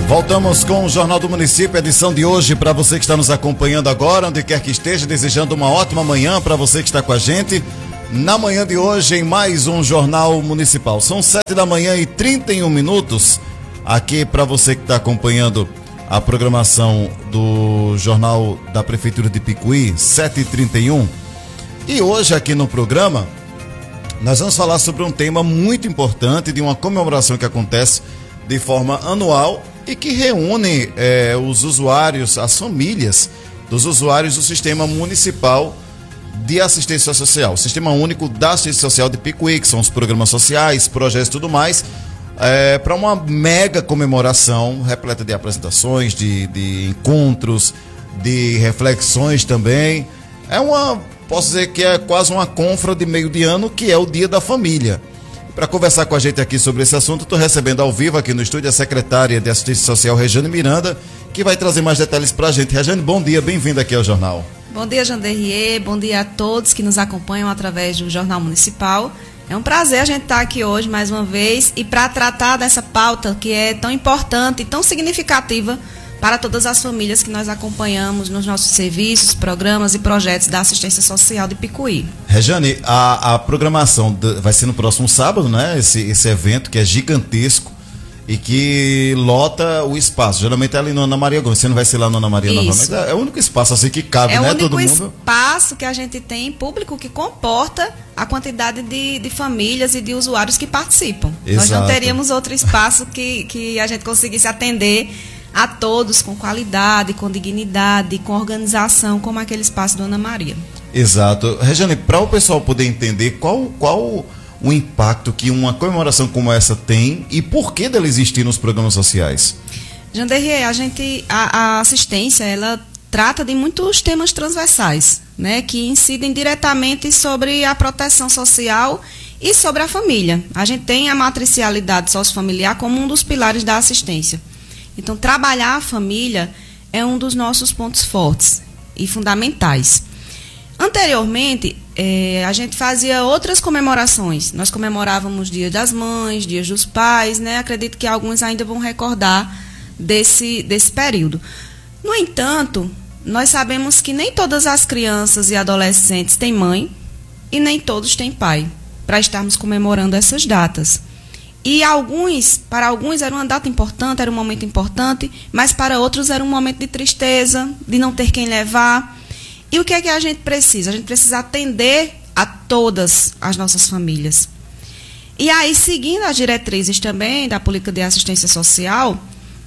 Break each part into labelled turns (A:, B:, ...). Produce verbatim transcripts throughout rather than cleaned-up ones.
A: Voltamos com o Jornal do Município, edição de hoje, para você que está nos acompanhando agora, onde quer que esteja, desejando uma ótima manhã para você que está com a gente na manhã de hoje em mais um Jornal Municipal. São sete da manhã e trinta e um minutos aqui para você que está acompanhando a programação do Jornal da Prefeitura de Picuí, sete e trinta e um. E hoje aqui no programa nós vamos falar sobre um tema muito importante de uma comemoração que acontece de forma anual e que reúne eh, os usuários, as famílias dos usuários do Sistema Municipal de Assistência Social, o Sistema Único da Assistência Social de Picuí, que são os programas sociais, projetos e tudo mais, eh, para uma mega comemoração repleta de apresentações, de, de encontros, de reflexões também. É uma, posso dizer que é quase uma confra de meio de ano, que é o Dia da Família. Para conversar com a gente aqui sobre esse assunto, estou recebendo ao vivo aqui no estúdio a secretária de Assistência Social, Rejane Miranda, que vai trazer mais detalhes para a gente. Rejane, bom dia, bem-vinda aqui ao jornal.
B: Bom dia, Janderrier, bom dia a todos que nos acompanham através do Jornal Municipal. É um prazer a gente estar aqui hoje mais uma vez e para tratar dessa pauta que é tão importante e tão significativa para todas as famílias que nós acompanhamos nos nossos serviços, programas e projetos da Assistência Social de Picuí.
A: Rejane, a, a programação de, vai ser no próximo sábado, né? Esse, esse evento que é gigantesco e que lota o espaço. Geralmente é ali no Ana Maria Gomes. Você não vai ser lá no Ana Maria
B: Isso.
A: novamente? É o único espaço assim que cabe,
B: é
A: né? Todo mundo.
B: É o único espaço que a gente tem público que comporta a quantidade de, de famílias e de usuários que participam.
A: Exato.
B: Nós não teríamos outro espaço que, que a gente conseguisse atender a todos com qualidade, com dignidade, com organização, como aquele espaço do Ana Maria.
A: Exato. Rejane, para o pessoal poder entender qual, qual o impacto que uma comemoração como essa tem e por que dela existir nos programas sociais?
B: Janderrier, a gente, a, a assistência, ela trata de muitos temas transversais, né, que incidem diretamente sobre a proteção social e sobre a família. A gente tem a matricialidade sociofamiliar como um dos pilares da assistência. Então, trabalhar a família é um dos nossos pontos fortes e fundamentais. Anteriormente, eh, a gente fazia outras comemorações. Nós comemorávamos Dia das Mães, Dias dos Pais, né? Acredito que alguns ainda vão recordar desse, desse período. No entanto, nós sabemos que nem todas as crianças e adolescentes têm mãe e nem todos têm pai, para estarmos comemorando essas datas. E alguns, para alguns era uma data importante, era um momento importante, mas para outros era um momento de tristeza, de não ter quem levar. E o que é que a gente precisa? A gente precisa atender a todas as nossas famílias. E aí, seguindo as diretrizes também da política de assistência social,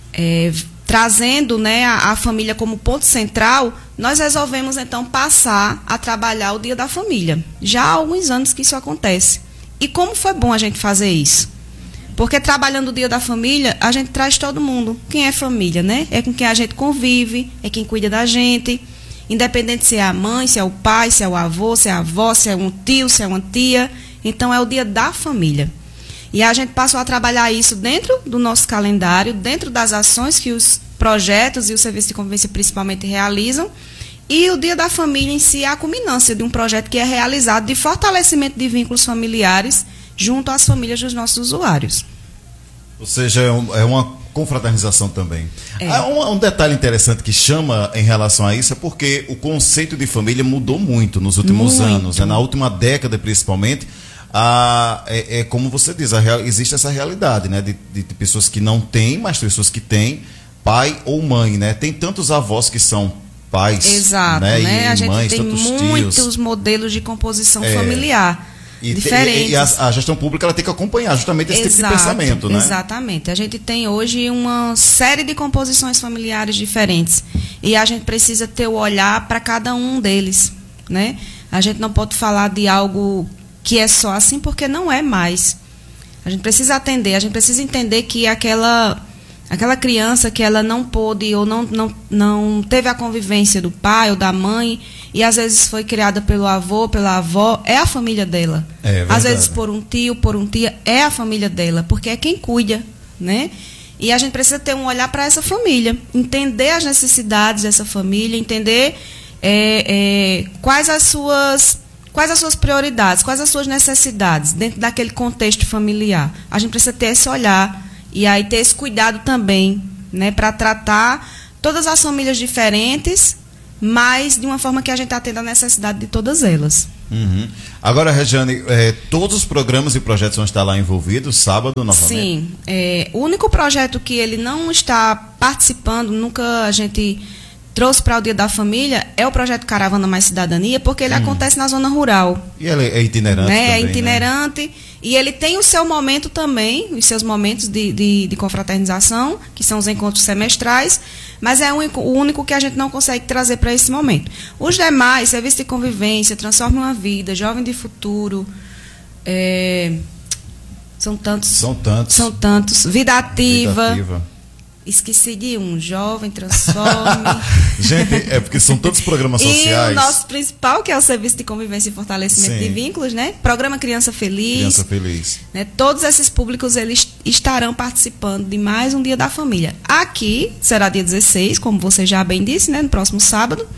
B: é, trazendo, né, a, a família como ponto central, nós resolvemos então passar a trabalhar o Dia da Família. Já há alguns anos que isso acontece. E como foi bom a gente fazer isso? Porque trabalhando o Dia da Família, a gente traz todo mundo. Quem é família, né? É com quem a gente convive, é quem cuida da gente. Independente se é a mãe, se é o pai, se é o avô, se é a avó, se é um tio, se é uma tia. Então, é o Dia da Família. E a gente passou a trabalhar isso dentro do nosso calendário, dentro das ações que os projetos e o serviço de convivência principalmente realizam. E o Dia da Família em si é a culminância de um projeto que é realizado de fortalecimento de vínculos familiares junto às famílias dos nossos usuários.
A: Ou seja, é, um, é uma confraternização também.
B: É.
A: Há um, um detalhe interessante que chama em relação a isso é porque o conceito de família mudou muito nos últimos
B: muito.
A: anos, né? Na última década principalmente. A, é, é como você diz, a real, existe essa realidade, né? De, de, de pessoas que não têm, mas pessoas que têm pai ou mãe, né? Tem tantos avós que são pais,
B: exato,
A: né?
B: né?
A: E
B: a gente
A: mães,
B: tem
A: tantos
B: muitos
A: tios.
B: modelos de composição
A: É.
B: familiar.
A: E,
B: diferentes.
A: e a, a gestão pública ela tem que acompanhar justamente esse
B: Exato,
A: tipo de pensamento, né?
B: Exatamente. A gente tem hoje uma série de composições familiares diferentes e a gente precisa ter o olhar para cada um deles, né? A gente não pode falar de algo que é só assim porque não é mais. A gente precisa atender, a gente precisa entender que aquela aquela criança que ela não pôde ou não, não, não teve a convivência do pai ou da mãe e às vezes foi criada pelo avô, pela avó, é a família dela.
A: É,
B: às vezes por um tio, por um tia, é a família dela, porque é quem cuida, né? E a gente precisa ter um olhar para essa família, entender as necessidades dessa família, entender é, é, quais as suas quais as suas prioridades, quais as suas necessidades dentro daquele contexto familiar. A gente precisa ter esse olhar e aí ter esse cuidado também né, para tratar todas as famílias diferentes, mas de uma forma que a gente atenda a necessidade de todas elas.
A: Uhum. Agora, Regiane, é, todos os programas e projetos vão estar lá envolvidos, sábado, novamente?
B: Sim. É, o único projeto que ele não está participando, nunca a gente trouxe para o Dia da Família, é o projeto Caravana Mais Cidadania, porque ele hum. acontece na zona rural.
A: E ele é itinerante
B: né?
A: também,
B: É itinerante, né? E ele tem o seu momento também, os seus momentos de, de, de confraternização, que são os encontros semestrais, mas é o único, o único que a gente não consegue trazer para esse momento. Os demais, serviço de convivência, Transforma uma Vida, Jovem de Futuro, é, são tantos.
A: São tantos.
B: São tantos. Vida Ativa.
A: Vida Ativa.
B: Esqueci de um, Jovem, Transforme.
A: Gente, é porque são todos programas sociais.
B: E o nosso principal, que é o Serviço de Convivência e Fortalecimento Sim. de Vínculos, né? Programa Criança Feliz.
A: Criança Feliz.
B: Né? Todos esses públicos, eles estarão participando de mais um Dia da Família. Aqui, será dia dezesseis, como você já bem disse, né? No próximo sábado.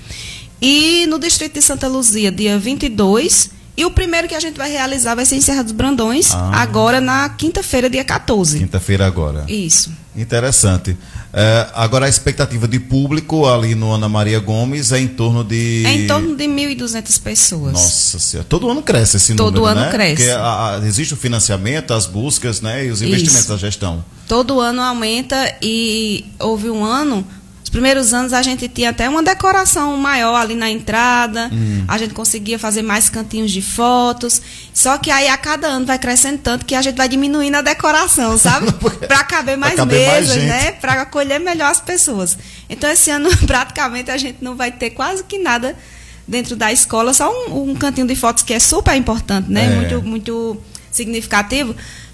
B: E no Distrito de Santa Luzia, dia vinte e dois. E o primeiro que a gente vai realizar vai ser em Serra dos Brandões, ah. agora na quinta-feira, dia quatorze.
A: Quinta-feira agora.
B: Isso.
A: Interessante. É, agora a expectativa de público ali no Ana Maria Gomes é em torno de...
B: É em torno de mil e duzentas pessoas.
A: Nossa Senhora. Todo ano cresce esse
B: Todo
A: número,
B: ano
A: né?
B: cresce.
A: Porque a, a, existe o financiamento, as buscas, né? E os investimentos Isso. da gestão.
B: Todo ano aumenta e houve um ano... Os primeiros anos a gente tinha até uma decoração maior ali na entrada, hum. a gente conseguia fazer mais cantinhos de fotos, só que aí a cada ano vai crescendo tanto que a gente vai diminuindo a decoração, sabe? Para caber mais pra caber mesas, mais né? Para acolher melhor as pessoas. Então esse ano praticamente a gente não vai ter quase que nada dentro da escola, só um, um cantinho de fotos que é super importante, né? É. Muito, muito significativo.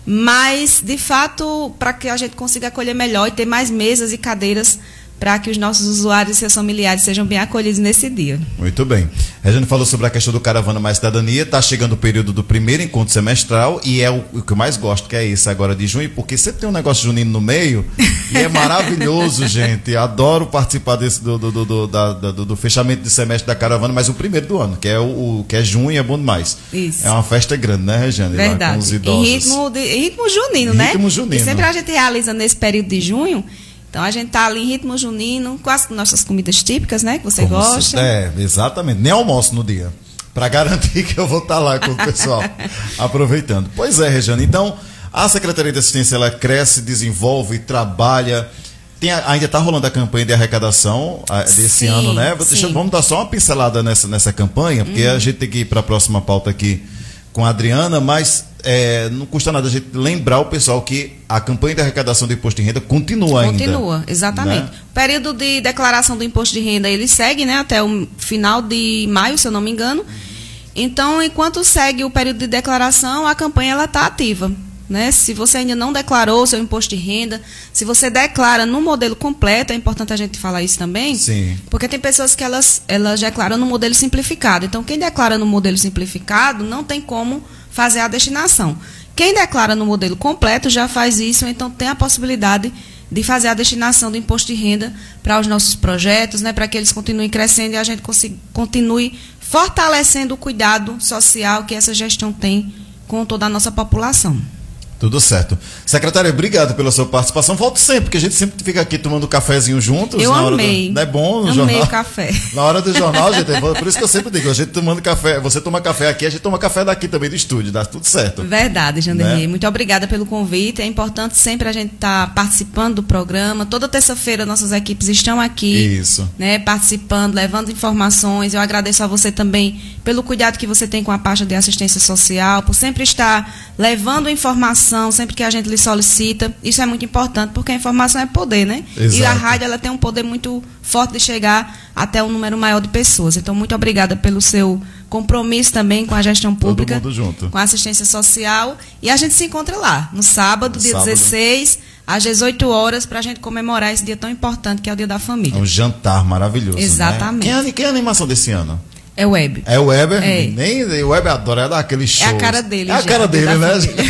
B: Mas, de fato, para que a gente consiga acolher melhor e ter mais mesas e cadeiras para que os nossos usuários e seus familiares sejam bem acolhidos nesse dia.
A: Muito bem. A gente falou sobre a questão do Caravana Mais Cidadania, está chegando o período do primeiro encontro semestral e é o, o que eu mais gosto, que é esse agora de junho, porque sempre tem um negócio junino no meio e é maravilhoso, gente. Adoro participar desse, do, do, do, do, da, do, do fechamento de semestre da Caravana, mas o primeiro do ano, que é, o, o, que é junho, é bom demais.
B: Isso.
A: É uma festa grande, né, Regiane?
B: Verdade.
A: Lá com os idosos.
B: Em ritmo, de, em ritmo junino, né?
A: Ritmo junino.
B: E sempre a gente realiza nesse período de junho. Então, a gente está ali em ritmo junino, com as nossas comidas típicas, né? Que você
A: Como
B: gosta.
A: Se, é, exatamente. Nem almoço no dia. Para garantir que eu vou estar tá lá com o pessoal aproveitando. Pois é, Regiane. Então, a Secretaria de Assistência, ela cresce, desenvolve, trabalha. Tem, ainda está rolando a campanha de arrecadação a, desse sim, ano, né? Deixa, vamos dar só uma pincelada nessa, nessa campanha, porque uhum. a gente tem que ir para a próxima pauta aqui com a Adriana, mas é, não custa nada a gente lembrar o pessoal que a campanha de arrecadação do imposto de renda continua ainda.
B: Continua, exatamente. Né? O período de declaração do imposto de renda, ele segue, né, até o final de maio, se eu não me engano. Então, enquanto segue o período de declaração, a campanha está ativa. Né? Se você ainda não declarou o seu imposto de renda, se você declara no modelo completo, é importante a gente falar isso também,
A: Sim.
B: porque tem pessoas que elas, elas declaram no modelo simplificado. Então, quem declara no modelo simplificado não tem como fazer a destinação. Quem declara no modelo completo já faz isso, então tem a possibilidade de fazer a destinação do imposto de renda para os nossos projetos, né, para que eles continuem crescendo e a gente consiga, continue fortalecendo o cuidado social que essa gestão tem com toda a nossa população.
A: Tudo certo. Secretária, obrigado pela sua participação. Volto sempre, porque a gente sempre fica aqui tomando cafezinho juntos.
B: Eu
A: na
B: amei.
A: Hora do, não é bom no
B: amei
A: jornal?
B: o café.
A: Na hora do jornal, gente, por isso que eu sempre digo, a gente tomando café, você toma café aqui, a gente toma café daqui também do estúdio, dá tudo certo.
B: Verdade, Janderley. Né? Muito obrigada pelo convite. É importante sempre a gente estar tá participando do programa. Toda terça-feira nossas equipes estão aqui.
A: Isso.
B: Né, participando, levando informações. Eu agradeço a você também pelo cuidado que você tem com a pasta de assistência social, por sempre estar levando informação, sempre que a gente lhe solicita. Isso é muito importante, porque a informação é poder, né?
A: Exato.
B: E a rádio, ela tem um poder muito forte de chegar até um número maior de pessoas. Então, muito obrigada pelo seu compromisso também com a gestão pública,
A: todo mundo junto,
B: com a assistência social. E a gente se encontra lá, no sábado,
A: no
B: dia
A: sábado.
B: dezesseis, às dezoito horas, para a gente comemorar esse dia tão importante que é o Dia da Família.
A: É um jantar maravilhoso.
B: Exatamente.
A: Né? Quem, é, quem é a animação desse ano?
B: É o Weber.
A: É o Weber?
B: É.
A: Nem, o Weber adora, é dar aquele show.
B: É a cara dele.
A: É a
B: já,
A: cara dele, né?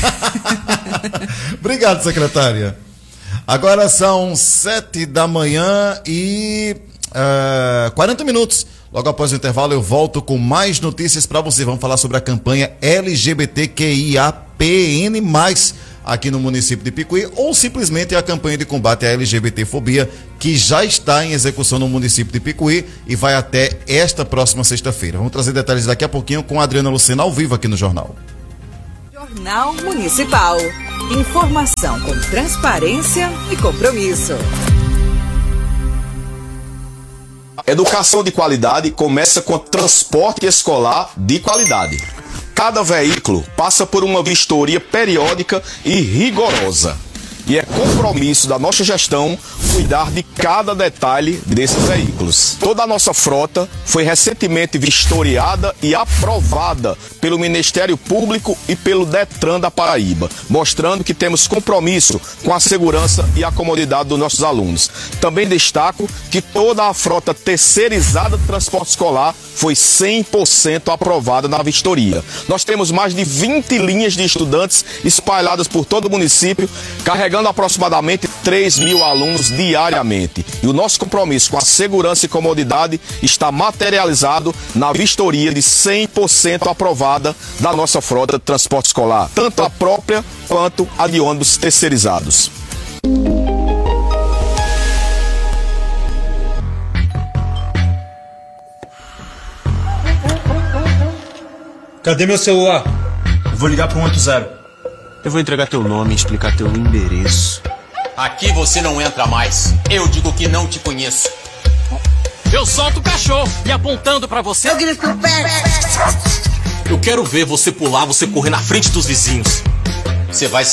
A: Obrigado, secretária. Agora são sete da manhã e uh, quarenta minutos. Logo após o intervalo eu volto com mais notícias para você. Vamos falar sobre a campanha L G B T Q I A P N mais, aqui no município de Picuí, ou simplesmente a campanha de combate à LGBTfobia, que já está em execução no município de Picuí e vai até esta próxima sexta-feira. Vamos trazer detalhes daqui a pouquinho com a Adriana Lucena ao vivo aqui no Jornal.
C: Jornal Municipal. Informação com transparência e compromisso.
D: Educação de qualidade começa com transporte escolar de qualidade. Cada veículo passa por uma vistoria periódica e rigorosa. E é compromisso da nossa gestão cuidar de cada detalhe desses veículos. Toda a nossa frota foi recentemente vistoriada e aprovada pelo Ministério Público e pelo Detran da Paraíba, mostrando que temos compromisso com a segurança e a comodidade dos nossos alunos. Também destaco que toda a frota terceirizada de transporte escolar foi cem por cento aprovada na vistoria. Nós temos mais de vinte linhas de estudantes espalhadas por todo o município, carregando aproximadamente três mil alunos diariamente. E o nosso compromisso com a segurança e comodidade está materializado na vistoria de cem por cento aprovada da nossa frota de transporte escolar, tanto a própria quanto a de ônibus terceirizados.
E: Cadê meu celular?
F: Eu vou ligar para um oito zero.
G: Eu vou entregar teu nome e explicar teu endereço.
H: Aqui você não entra mais. Eu digo que não te conheço. Eu solto o cachorro e apontando pra você.
I: Eu grito o pé.
H: Eu quero ver você pular, você correr na frente dos vizinhos. Você vai ser